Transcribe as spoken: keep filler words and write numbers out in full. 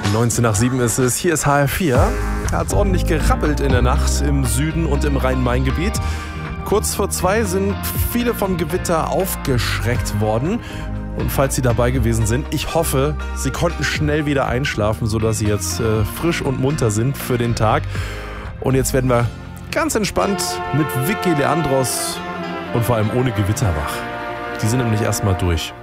neunzehn nach sieben ist es. Hier ist H R vier. Hat es ordentlich gerappelt in der Nacht im Süden und im Rhein-Main-Gebiet. Kurz vor zwei sind viele vom Gewitter aufgeschreckt worden. Und falls Sie dabei gewesen sind, ich hoffe, Sie konnten schnell wieder einschlafen, sodass Sie jetzt äh, frisch und munter sind für den Tag. Und jetzt werden wir ganz entspannt mit Vicky Leandros und vor allem ohne Gewitter wach. Die sind nämlich erstmal durch.